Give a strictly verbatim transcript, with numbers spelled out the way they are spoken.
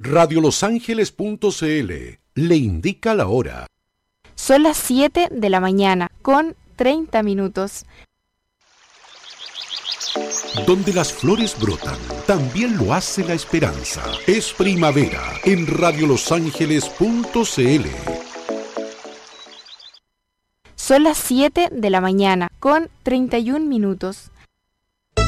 radio los ángeles punto c l le indica la hora. Son las siete de la mañana con treinta minutos. Donde las flores brotan, también lo hace la esperanza. Es primavera en radio los ángeles punto c l. Son las siete de la mañana con treinta y un minutos.